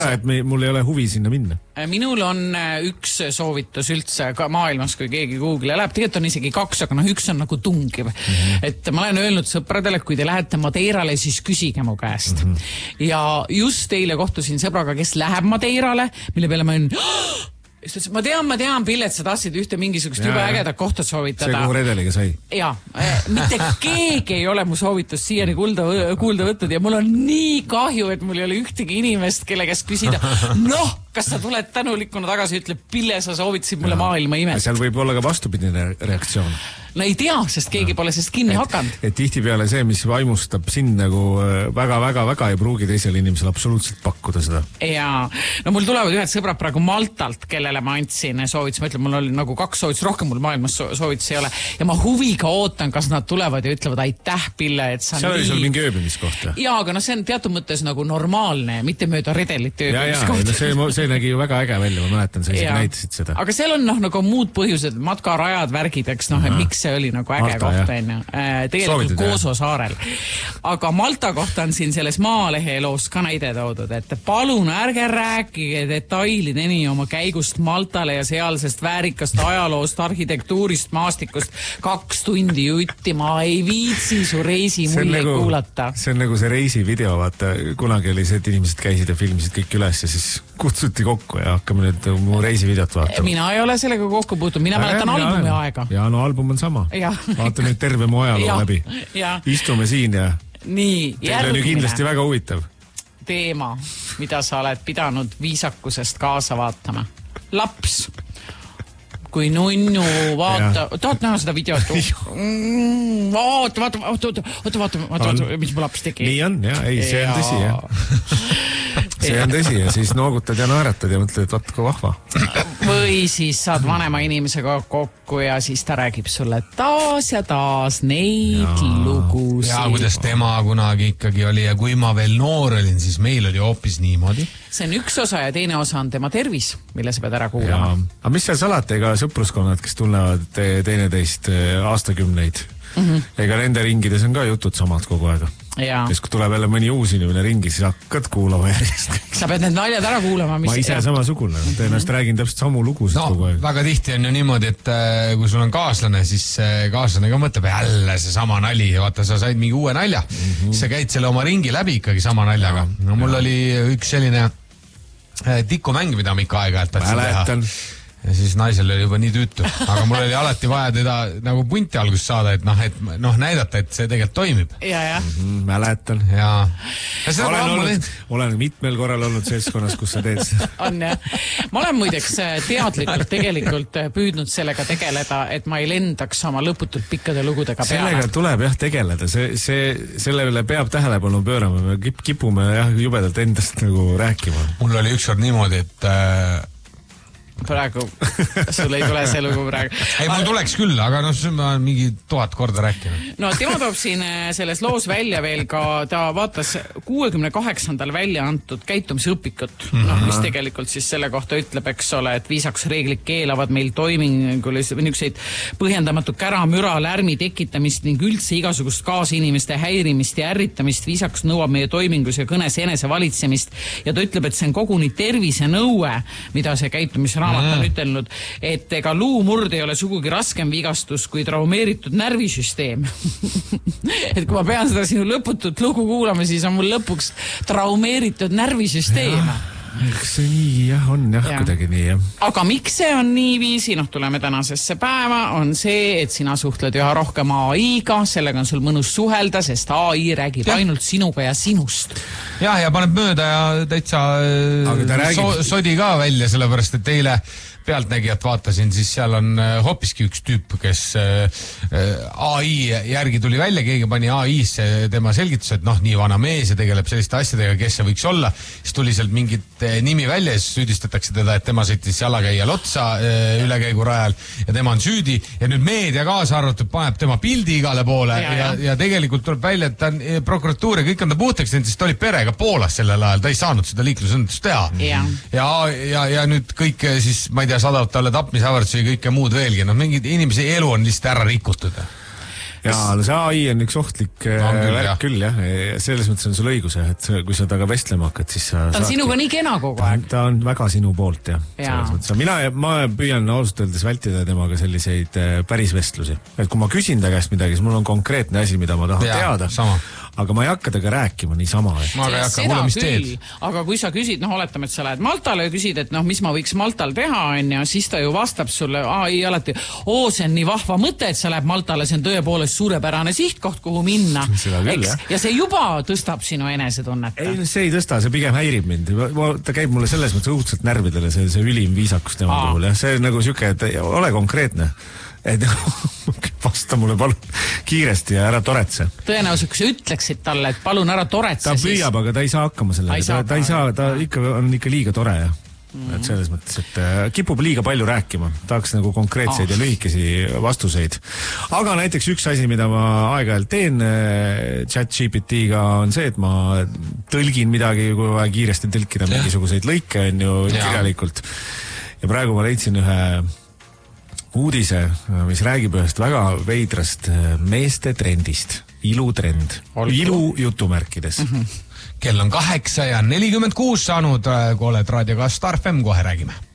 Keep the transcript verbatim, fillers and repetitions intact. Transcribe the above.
et me, mul ei ole huvi sinna minna. Minul on üks soovitus üldse ka maailmas, kui keegi Google'i läheb. Tegelikult on isegi kaks, aga noh, üks on nagu tungiv. Mm-hmm. Et ma olen öelnud sõpradele, kui te lähete Madeirale, siis küsige mu käest. Mm-hmm. Ja just eile kohtusin sõbraga, kes läheb Madeirale, mille peale ma olen... Ma tean, ma tean, Pillet, sa tahtsid ühte mingisugust juba ägedat kohta soovitada. See kuhu redeliga sai. Jaa, mitte keegi ei ole mu soovitust siiani kuulda, kuulda võtnud ja mul on nii kahju, et mul ei ole ühtegi inimest, kelle käest küsida. Noh, kas sa tuled tänulikuna tagasi, ütleb, Pille, sa soovitasid mulle maailma imet. Seal võib olla ka vastupidine reaktsioon. No ei tea, sest keegi pole sest kinni hakanud. Et tihti peale see, mis vaimustab sind nagu väga-väga-väga ei pruugi teisel inimesel absoluutselt pakkuda seda. Jaa, no mul tulevad ühed sõbrad praegu Maltalt, kellele ma andsin soovitus. Ma ütlen, mul oli nagu kaks soovitus, rohkem mul maailmas soovitus ei ole. Ja ma huviga ootan, kas nad tulevad ja ütlevad, aitäh, Pille, et sa seal nii... oli sul mingi ööbimiskoht. Jaa, aga no see on teatud mõttes nagu normaalne, mitte mööda redelit ööbimiskoht. Ja, ja, see, see nägi ju väga äge välja, ma mäletan, sa isegi näitasid seda. Aga seal on noh, nagu muud põhjused, matkarajad, värgid, eks noh, et miks see oli nagu äge kohta enne. Tegelikult Kooso saarel. Aga Malta kohta on siin selles Maalehe loos ka näide toodud, et palun ärge rääkige detailideni oma käigust Maltale ja sealsest väärikast ajaloost, arhitektuurist, maastikust. Kaks tundi jutti, ma ei viitsi su reisi mulje nagu, kuulata. See on nagu see reisi video, vaata, kunagi oli see, et inimesed käisid ja filmisid kõik üles ja siis kutsuti kokku ja hakkame nüüd mu reisivideot vaatama. Mina ei ole sellega kokku puutud, mina mäletan albumi olen. Aega. Ja no album on sama. Vaata nüüd terve mu ajaloo läbi. Ja. Istume siin ja nii, teil on ju kindlasti väga huvitav. Teema, mida sa oled pidanud viisakusest kaasa vaatama. Laps. Kui nunnu vaata, tahad näha seda videot? Vaata, vaata, vaata, vaata, vaata, vaata, mis mu laps tegi. Nii on, jah, ei, see on tõsi, jah. See on tõsi ja siis noogutad ja naeratad ja mõtled, et vaata kui vahva. Või siis saad vanema inimesega kokku ja siis ta räägib sulle taas ja taas neid ja. Lugusid. Ja kuidas tema kunagi ikkagi oli ja kui ma veel noor olin, siis meil oli hoopis niimoodi. See on üks osa ja teine osa on tema tervis, mille sa pead ära kuulama. Aga mis seal salata, ega sõpruskonnad, kes tunnevad teineteist aastakümneid? Mm-hmm. Ega nende ringides on ka jutud samad kogu aega. Ja. Kes kui tuleb jälle mõni uus inimene ringi, siis hakkad kuulama järjest. Sa pead need naljad ära kuulama. Mis... Ma ise sama sugune. Tõenäoliselt räägin täpselt samu lugusid no, kogu aeg. Väga tihti on ju niimoodi, et kui sul on kaaslane, siis kaaslane ka mõtleb jälle see sama nali ja vaata, sa said mingi uue nalja. Mm-hmm. Sa käid selle oma ringi läbi ikkagi sama naljaga. No mul ja. Oli üks selline tikumäng, mida ma ikka aega-ajalt tahtsin Mäletan. Teha. Ja siis naisel oli juba nii tüütu. Aga mul oli alati vaja teda nagu punti algust saada, et noh, et noh, näidata, et see tegelikult toimib. Ja, ja. Mm-hmm, mäletan. Ja. ja olen, olnud, olen mitmel korral olnud seltskonnas, kus sa teed seda. On, jah. Ma olen muideks teadlikult tegelikult püüdnud sellega tegeleda, et ma ei lendaks oma lõputult pikkade lugudega peale. Sellega tuleb jah tegeleda. See, see, sellele peab tähelepanu pöörama. Me kipume jah jubedalt endast nagu rääkima. Mul oli ükskord niimoodi, et äh, praegu, sul ei tule see lugu praegu. Ei, mul tuleks küll, aga noh, ma olen mingi tuhat korda rääkinud. No tema toob siin selles loos välja veel ka, ta vaatas kuuekümne kaheksandal välja antud käitumisõpikut, mm-hmm. no, mis tegelikult siis selle kohta ütleb, eks ole, et viisaks reeglid keelavad meil toimingulisi või niisuguseid põhjendamatu kära, müra, lärmi tekitamist ning üldse igasugust kaasinimeste häirimist ja ärritamist. Viisaks nõuab meie toimingus ja kõnes enese valitsemist ja ta ütleb, et see on koguni tervise nõue, mida see käitumisraamat on ütelnud, et ega luumurd ei ole sugugi raskem vigastus kui traumeeritud närvisüsteem. Et kui ma pean seda sinu lõputut lugu kuulama, siis on mul lõpuks traumeeritud närvisüsteem. Eks see nii jah, on jah, ja. Kuidagi nii jah. Aga miks see on nii viisi, noh tuleme tänasesse päeva, on see, et sina suhtled üha rohkem A I-ga, sellega on sul mõnus suhelda, sest A I räägib ja. Ainult sinuga ja sinust. Jah, ja paneb mööda ja täitsa so, sodi ka välja, sellepärast, et teile pealtnägijat vaatasin, siis seal on hoopiski üks tüüp, kes A I järgi tuli välja, keegi pani A I-sse tema selgitus, et noh, nii vana mees ja tegeleb selliste asjadega, kes see võiks olla. Siis tuli sealt mingit nimi välja ja siis süüdistatakse teda, et tema sõitis jalakäijal otsa ülekäigu rajal ja tema on süüdi ja nüüd meedia kaasa arvatud paneb tema pildi igale poole ja, ja, ja tegelikult tuleb välja, et ta on prokuratuur ja kõik on ta puhtaks, siis ta oli perega Poolas sellel ajal, ta ei saanud seda liiklusõnnetust teha. Ja, ja, ja, ja nüüd kõik siis, ma ei tea, saadavad talle tapmisavardus ja kõike muud veelgi. No mingid inimese elu on lihtsalt ära rikutud. jaa, no see A I on üks ohtlik värk küll, jah. Selles mõttes on sul õigus, et kui sa taga vestlema hakkad, siis sa ta on sinuga nii kena kogu aeg. Ta on väga sinu poolt, jah. Selles mõttes. Mina, ma püüan ausalt öeldes vältida temaga selliseid päris vestlusi. Et kui ma küsin ta käest midagi, siis mul on konkreetne asi, mida ma tahan ja, teada. Sama. Aga ma ei hakka temaga rääkima nii sama. Ma ei hakka, mulle mis teed. Aga kui sa küsid, noh, oletame, et sa lähed Maltale ja küsid, et noh, mis ma võiks Maltal teha, on ja siis ta ju vastab sulle, A I alati, oo, see on nii vahva mõte, et sa läheb Maltale, see on tõepoolest suurepärane sihtkoht, kuhu minna. Küll, ja see juba tõstab sinu enesetunnet. Ei, see ei tõsta, see pigem häirib mind. Ta käib mulle selles mõttes õudselt närvidele, see, see ülim viisakus tema puhul. See on nagu siuke, et ole konkreetne. Et vasta mulle palun kiiresti ja ära toretse. Tõenäoliselt, kui sa ütleksid talle, et palun ära toretse, ta püüab, aga ta ei saa hakkama selle. Ta, ta ei saa, ta ikka on ikka liiga tore, jah. Mm. Et selles mõttes, et kipub liiga palju rääkima. Tahaks nagu konkreetseid oh. ja lühikesi vastuseid. Aga näiteks üks asi, mida ma aeg-ajalt teen chat G P T-ga on see, et ma tõlgin midagi, kui vaja kiiresti tõlkida ja. Mingisuguseid lõike on ju ja. Kirjalikult. Ja praegu ma leidsin ühe uudise, mis räägib ühest väga veidrast meeste trendist. Ilutrend. Ilu jutumärkides. Mm-hmm. Kell on kaheksa ja nelikümmend kuus saanud, kui oled raadioga Star F M, kohe räägime.